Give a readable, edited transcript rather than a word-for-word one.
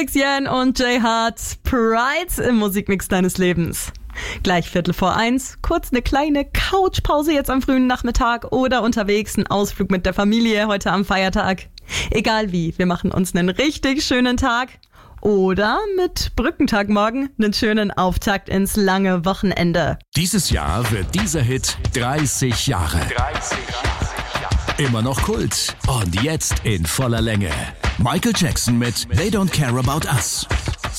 Yen und Jay Hart, Pride im Musikmix deines Lebens. Gleich 1:15, kurz eine kleine Couchpause jetzt am frühen Nachmittag oder unterwegs ein Ausflug mit der Familie heute am Feiertag. Egal wie, wir machen uns einen richtig schönen Tag oder mit Brückentag morgen einen schönen Auftakt ins lange Wochenende. Dieses Jahr wird dieser Hit 30 Jahre. Immer noch Kult und jetzt in voller Länge. Michael Jackson mit They Don't Care About Us.